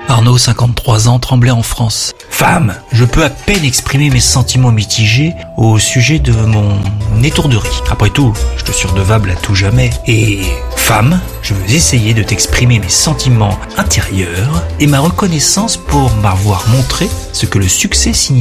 Arnaud, 53 ans, Tremblay en France. Femme, je peux à peine exprimer mes sentiments mitigés au sujet de mon étourderie. Après tout, je te suis redevable à tout jamais. Et femme, je veux essayer de t'exprimer mes sentiments intérieurs et ma reconnaissance pour m'avoir montré ce que le succès signifie.